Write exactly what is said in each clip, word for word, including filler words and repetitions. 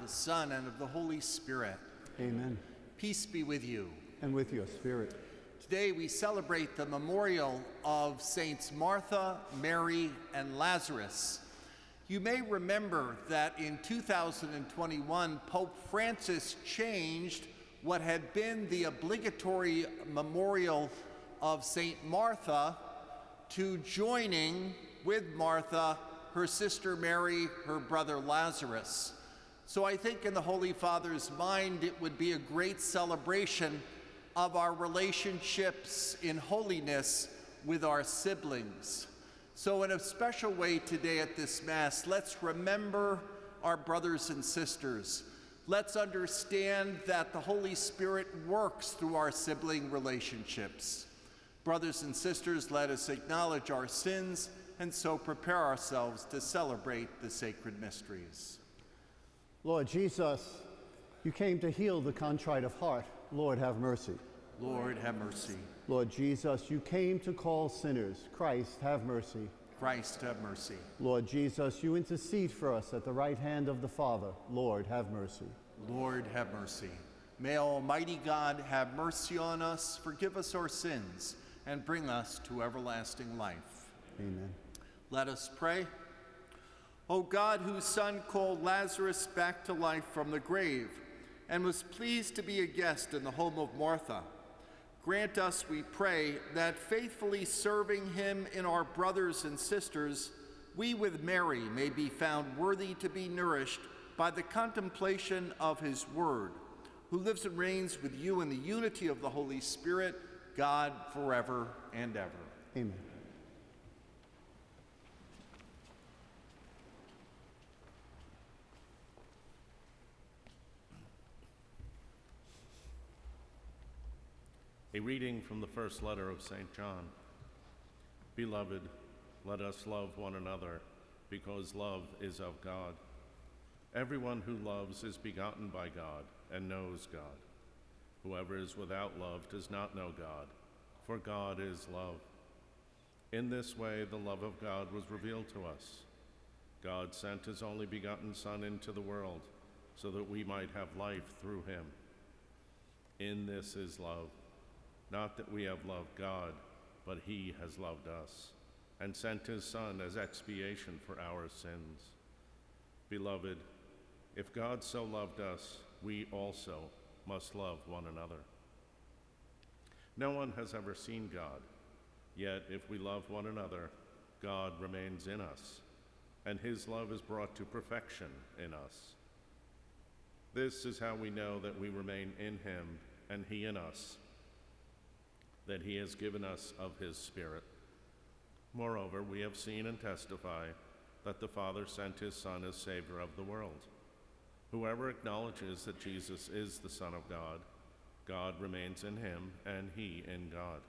the Son, and of the Holy Spirit. Amen. Peace be with you. And with your spirit. Today we celebrate the memorial of Saints Martha, Mary, and Lazarus. You may remember that in two thousand twenty-one, Pope Francis changed what had been the obligatory memorial of Saint Martha to joining with Martha, her sister Mary, her brother Lazarus. So I think in the Holy Father's mind, it would be a great celebration of our relationships in holiness with our siblings. So in a special way today at this Mass, let's remember our brothers and sisters. Let's understand that the Holy Spirit works through our sibling relationships. Brothers and sisters, let us acknowledge our sins and so prepare ourselves to celebrate the sacred mysteries. Lord Jesus, you came to heal the contrite of heart. Lord, have mercy. Lord, have mercy. Lord Jesus, you came to call sinners. Christ, have mercy. Christ, have mercy. Lord Jesus, you intercede for us at the right hand of the Father. Lord, have mercy. Lord, have mercy. May Almighty God have mercy on us, forgive us our sins, and bring us to everlasting life. Amen. Let us pray. O God, whose Son called Lazarus back to life from the grave and was pleased to be a guest in the home of Martha, grant us, we pray, that faithfully serving him in our brothers and sisters, we with Mary may be found worthy to be nourished by the contemplation of his word, who lives and reigns with you in the unity of the Holy Spirit, God, forever and ever. Amen. A reading from the first letter of Saint John. Beloved, let us love one another, because love is of God. Everyone who loves is begotten by God and knows God. Whoever is without love does not know God, for God is love. In this way, the love of God was revealed to us. God sent his only begotten Son into the world so that we might have life through him. In this is love. Not that we have loved God, but he has loved us, and sent his Son as expiation for our sins. Beloved, if God so loved us, we also must love one another. No one has ever seen God, yet if we love one another, God remains in us, and his love is brought to perfection in us. This is how we know that we remain in him and he in us, that he has given us of his Spirit. Moreover, we have seen and testify that the Father sent his Son as Savior of the world. Whoever acknowledges that Jesus is the Son of God, God remains in him and he in God.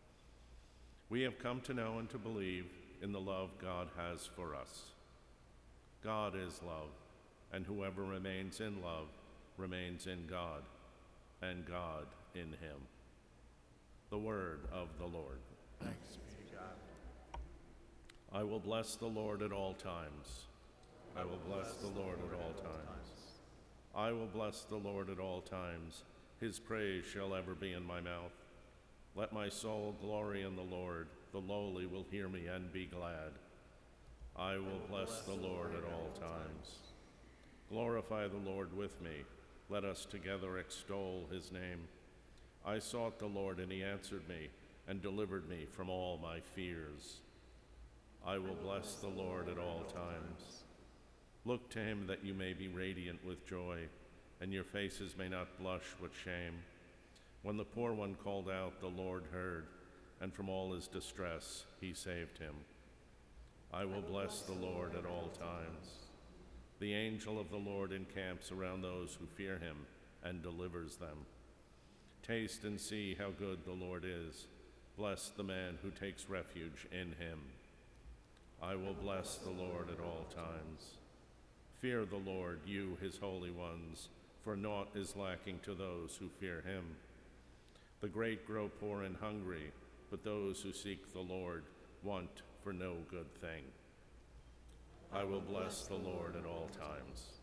We have come to know and to believe in the love God has for us. God is love, and whoever remains in love remains in God, and God in him. The word of the Lord. Thanks be to God. I will bless the Lord at all times. I will bless the Lord at all times. I will bless the Lord at all times. His praise shall ever be in my mouth. Let my soul glory in the Lord. The lowly will hear me and be glad. I will bless the Lord at all times. Glorify the Lord with me. Let us together extol his name. I sought the Lord, and he answered me and delivered me from all my fears. I will bless the Lord at all times. Look to him that you may be radiant with joy, and your faces may not blush with shame. When the poor one called out, the Lord heard, and from all his distress he saved him. I will bless the Lord at all times. The angel of the Lord encamps around those who fear him and delivers them. Taste and see how good the Lord is. Bless the man who takes refuge in him. I will bless the Lord at all times. Fear the Lord, you his holy ones, for naught is lacking to those who fear him. The great grow poor and hungry, but those who seek the Lord want for no good thing. I will bless the Lord at all times.